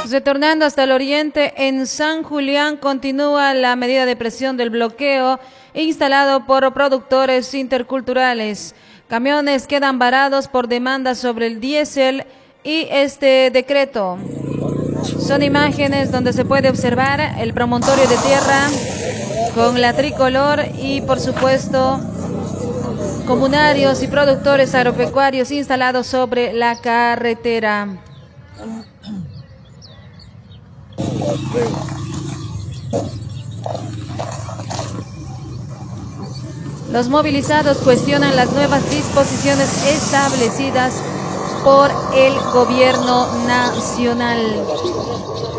Retornando hasta el oriente, en San Julián continúa la medida de presión del bloqueo instalado por productores interculturales. Camiones quedan varados por demandas sobre el diésel y este decreto. Son imágenes donde se puede observar el promontorio de tierra con la tricolor y, por supuesto, comunarios y productores agropecuarios instalados sobre la carretera. Los movilizados cuestionan las nuevas disposiciones establecidas por el gobierno nacional.